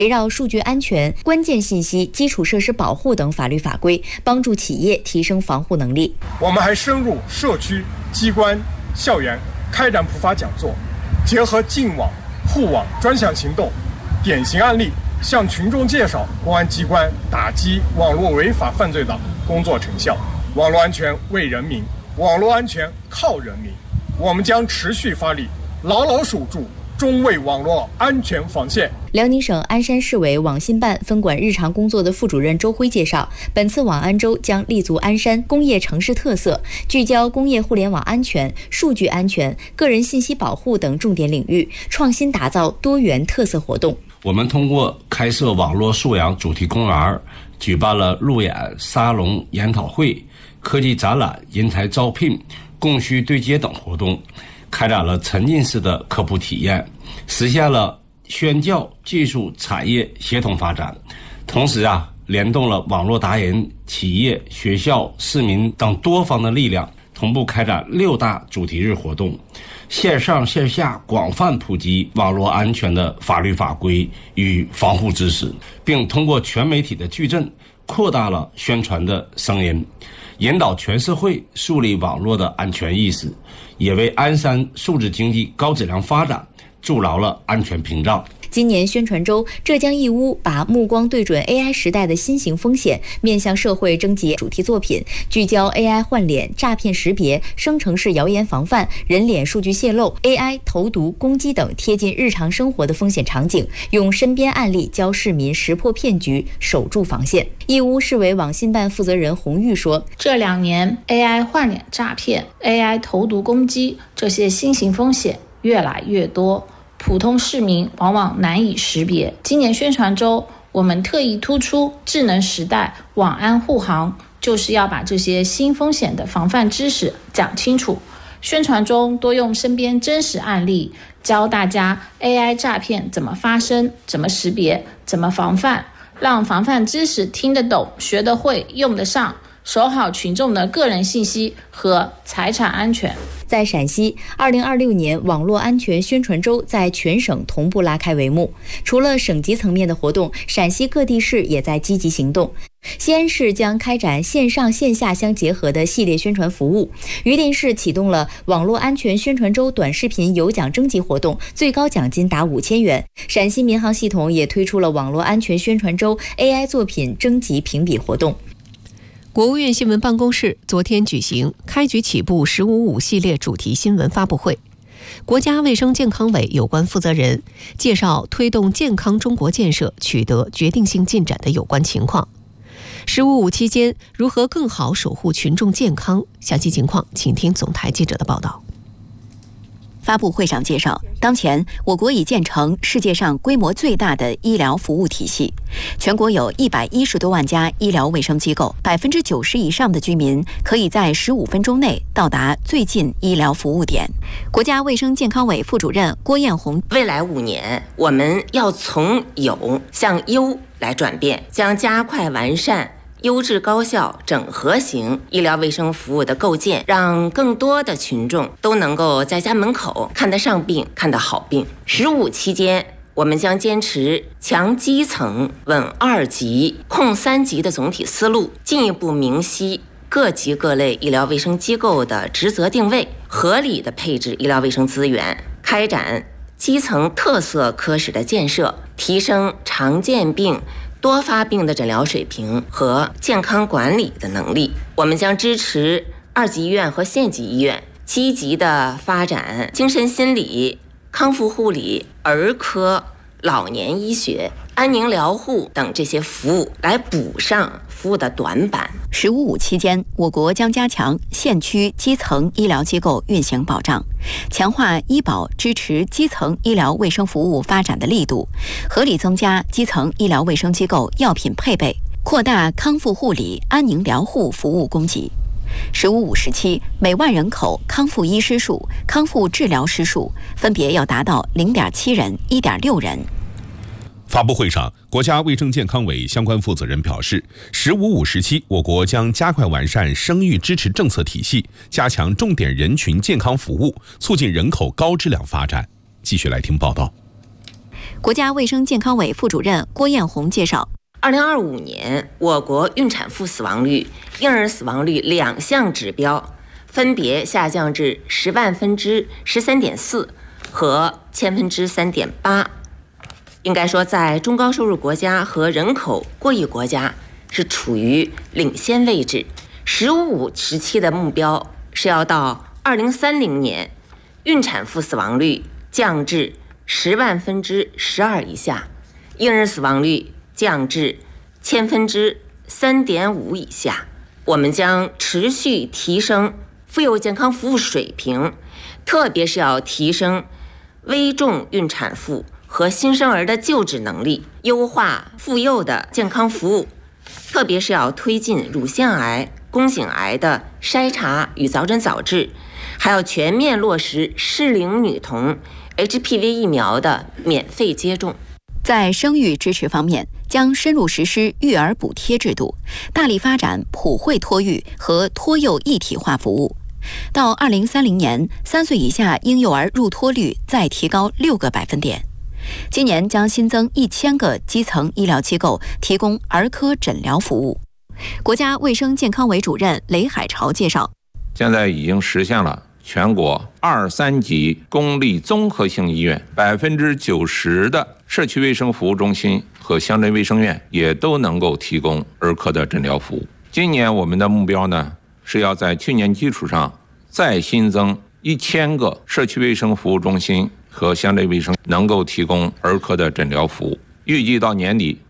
围绕数据安全、关键信息、基础设施保护等法律法规，帮助企业提升防护能力。 我们还深入社区、机关、校园，开展普法讲座，结合净网、护网专项行动、典型案例，向群众介绍公安机关打击网络违法犯罪的工作成效。网络安全为人民，网络安全靠人民。我们将持续发力，牢牢守住中卫网络安全防线。 辽宁省鞍山市委网信办分管日常工作的副主任周辉介绍，本次网安周将立足鞍山工业城市特色，聚焦工业互联网安全、数据安全、个人信息保护等重点领域，创新打造多元特色活动。 我们通过开设网络素养主题公园，举办了路演、沙龙、研讨会、科技展览、人才招聘、供需对接等活动，开展了沉浸式的科普体验，实现了宣教、技术、产业协同发展。同时联动了网络达人、企业、学校、市民等多方的力量，同步开展6大主题日活动，线上线下广泛普及网络安全的法律法规与防护知识，并通过全媒体的矩阵扩大了宣传的声音，引导全社会树立网络的安全意识，也为鞍山数字经济高质量发展筑牢了安全屏障。 今年宣传周，浙江义乌把目光对准 AI 时代的新型风险，面向社会征集主题作品，聚焦 AI 换脸、诈骗识别、生成式谣言防范、人脸数据泄露、AI 投毒攻击等贴近日常生活的风险场景，用身边案例教市民识破骗局，守住防线。义乌市委网信办负责人洪玉说， 这2年 AI 换脸诈骗、AI 投毒攻击这些新型风险越来越多，普通市民往往难以识别。今年宣传周，我们特意突出智能时代网安护航，就是要把这些新风险的防范知识讲清楚。宣传中多用身边真实案例，教大家 AI 诈骗怎么发生、怎么识别、怎么防范，让防范知识听得懂、学得会、用得上，守好群众的个人信息和财产安全。 在陕西，2026年网络安全宣传周在全省同步拉开帷幕。除了省级层面的活动，陕西各地市也在积极行动。西安市将开展线上线下相结合的系列宣传服务，榆林市启动了网络安全宣传周短视频有奖征集活动，最高奖金达5000元。陕西民航系统也推出了网络安全宣传周 AI 作品征集评比活动。 国务院新闻办公室昨天举行开局起步“15.5”系列主题新闻发布会，国家卫生健康委有关负责人介绍推动健康中国建设取得决定性进展的有关情况。“15.5”期间如何更好守护群众健康？详细情况请听总台记者的报道。 发布会上介绍，当前我国已建成世界上规模最大的医疗服务体系，全国有110多万家医疗卫生机构，90%以上的居民可以在15分钟内到达最近医疗服务点。国家卫生健康委副主任郭艳红， 未来5年，我们要从有向优来转变，将加快完善优质高效整合型医疗卫生服务的构建，让更多的群众都能够在家门口看得上病、看得好病。15期间，我们将坚持强基层、稳2级、控3级的总体思路，进一步明晰各级各类医疗卫生机构的职责定位，合理的配置医疗卫生资源，开展基层特色科室的建设，提升常见病、多发病的诊疗水平和健康管理的能力。我们将支持2级医院和县级医院积极的发展精神心理、康复护理、儿科、老年医学、安宁疗护等这些服务，来补上服务的短板。 “15.5”期间，我国将加强县区基层医疗机构运行保障，强化医保支持基层医疗卫生服务发展的力度，合理增加基层医疗卫生机构药品配备，扩大康复护理、安宁疗护服务供给。“15.5”时期，每万人口康复医师数、康复治疗师数分别要达到0.7人、1.6人。 发布会上，国家卫生健康委相关负责人表示，“15.5”时期，我国将加快完善生育支持政策体系，加强重点人群健康服务，促进人口高质量发展。继续来听报道。 国家卫生健康委副主任郭艳红介绍 ，2025年我国孕产妇死亡率、婴儿死亡率2项指标分别下降至10万分之13.4和1000分之3.8。应该说，在中高收入国家和人口过亿国家是处于领先位置。“15+5”时期的目标是要到2030年，孕产妇死亡率降至10万分之12以下，婴儿死亡率降至1000分之3.5以下。我们将持续提升妇幼健康服务水平，特别是要提升危重孕产妇和新生儿的救治能力，优化妇幼的健康服务，特别是要推进乳腺癌、宫颈癌的筛查与早诊早治，还要全面落实适龄女童 HPV 疫苗的免费接种。 在生育支持方面，将深入实施育儿补贴制度，大力发展普惠托育和托幼一体化服务。到2030年，3岁以下婴幼儿入托率再提高6个百分点。今年将新增1000个基层医疗机构提供儿科诊疗服务。国家卫生健康委主任雷海潮介绍， 现在已经实现了全国2、3级公立综合性医院90%的社区卫生服务中心和乡镇卫生院也都能够提供儿科的诊疗服务。今年我们的目标呢，是要在去年基础上再新增1000个社区卫生服务中心和乡镇卫生能够提供儿科的诊疗服务。预计到年底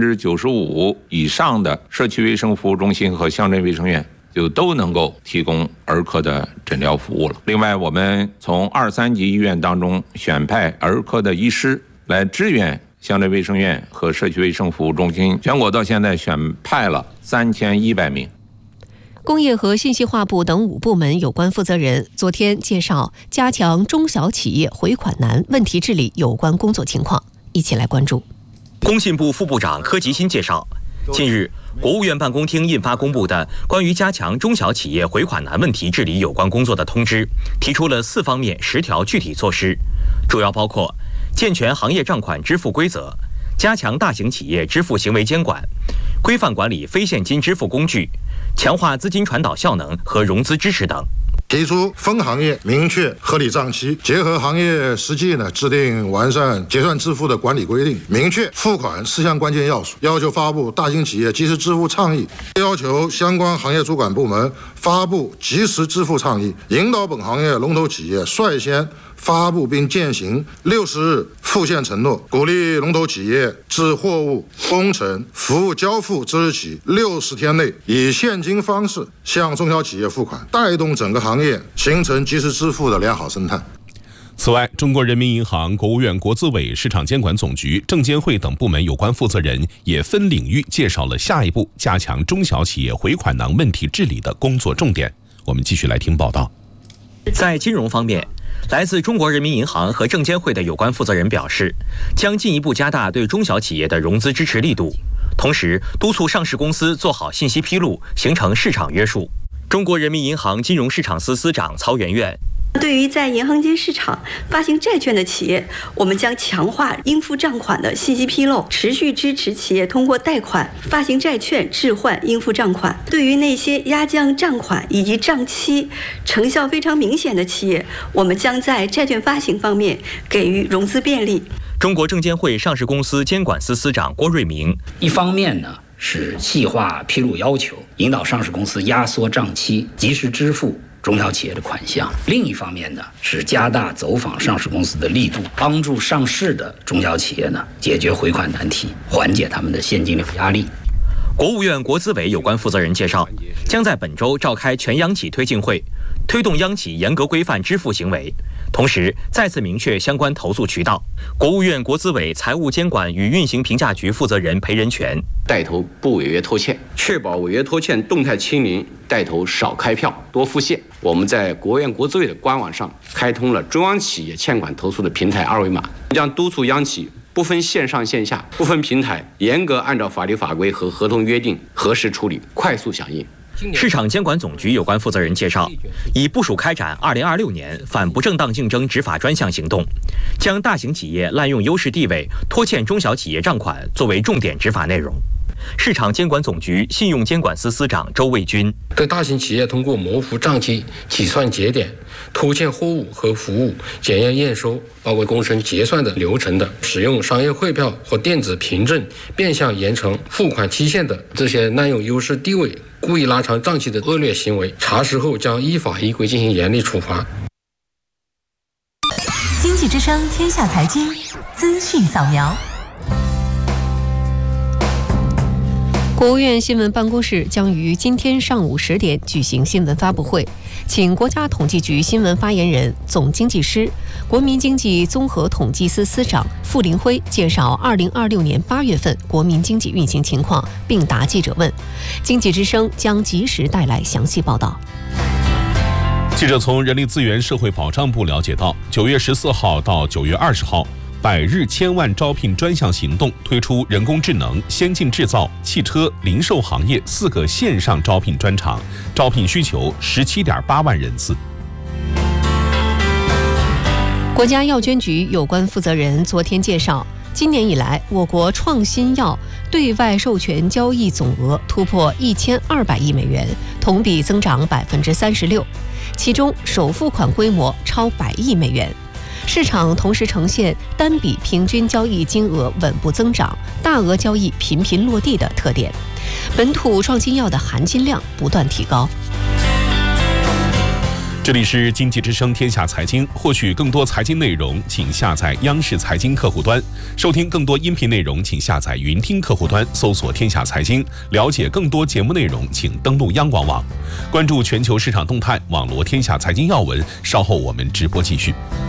，95%以上的社区卫生服务中心和乡镇卫生院就都能够提供儿科的诊疗服务了。另外，我们从2、3级医院当中选派儿科的医师来支援乡镇卫生院和社区卫生服务中心，全国到现在选派了3100名。 工业和信息化部等5部门有关负责人昨天介绍加强中小企业回款难问题治理有关工作情况，一起来关注。 工信部副部长柯吉新介绍，近日国务院办公厅印发公布的关于加强中小企业回款难问题治理有关工作的通知，提出了4方面10条具体措施，主要包括健全行业账款支付规则，加强大型企业支付行为监管，规范管理非现金支付工具，强化资金传导效能和融资支持等。 提出分行业明确合理账期，结合行业实际制定完善结算支付的管理规定，明确付款4项关键要素，要求发布大型企业即时支付倡议，要求相关行业主管部门发布即时支付倡议，引导本行业龙头企业率先发布并践行60日付现承诺，鼓励龙头企业自货物、工程、服务交付之日起60天内以现金方式向中小企业付款，带动整个行业形成即时支付的良好生态。 此外，中国人民银行、国务院国资委、市场监管总局、证监会等部门有关负责人也分领域介绍了下一步加强中小企业回款难问题治理的工作重点。我们继续来听报道。 在金融方面，来自中国人民银行和证监会的有关负责人表示，将进一步加大对中小企业的融资支持力度，同时督促上市公司做好信息披露，形成市场约束。中国人民银行金融市场司司长曹媛媛， 对于在银行间市场发行债券的企业，我们将强化应付账款的信息披露，持续支持企业通过贷款、发行债券置换应付账款。对于那些压降账款以及账期成效非常明显的企业，我们将在债券发行方面给予融资便利。 中国证监会上市公司监管司司长郭瑞明， 一方面呢是细化披露要求，引导上市公司压缩账期，及时支付中小企业的款项；另一方面呢，是加大走访上市公司的力度，帮助上市的中小企业呢解决回款难题，缓解他们的现金流压力。 国务院国资委有关负责人介绍，将在本周召开全央企推进会，推动央企严格规范支付行为，同时再次明确相关投诉渠道。国务院国资委财务监管与运行评价局负责人裴仁全， 带头不违约拖欠，确保违约拖欠动态清零，带头少开票多付现。我们在国务院国资委的官网上开通了中央企业欠款投诉的平台二维码，将督促央企不分线上线下、不分平台，严格按照法律法规和合同约定核实处理，快速响应。 市场监管总局有关负责人介绍，已部署开展2026年反不正当竞争执法专项行动， 将大型企业滥用优势地位拖欠中小企业账款作为重点执法内容。市场监管总局信用监管司司长周卫军对大型企业通过模糊账期、起算节点、拖欠货物和服务、检验验收，包括工程结算的流程的，使用商业汇票或电子凭证变相延长付款期限的这些滥用优势地位、故意拉长账期的恶劣行为，查实后将依法依规进行严厉处罚。 经济之声天下财经资讯扫描。 国务院新闻办公室将于今天上午10点举行新闻发布会，请国家统计局新闻发言人、总经济师、国民经济综合统计司司长傅林辉介绍2026年8月份国民经济运行情况，并答记者问。经济之声将及时带来详细报道。 记者从人力资源社会保障部了解到，9月14号到9月20号。100日千万招聘专项行动推出人工智能、先进制造、汽车、零售行业4个线上招聘专场，招聘需求17.8万人次。 国家药监局有关负责人昨天介绍，今年以来，我国创新药对外授权交易总额突破1200亿美元，同比增长36%，其中首付款规模超100亿美元。市场同时呈现单笔平均交易金额稳步增长、大额交易频频落地的特点，本土创新药的含金量不断提高。 这里是经济之声天下财经，获取更多财经内容，请下载央视财经客户端；收听更多音频内容，请下载云听客户端，搜索天下财经。了解更多节目内容，请登录央广网，关注全球市场动态，网罗天下财经要闻。稍后我们直播继续。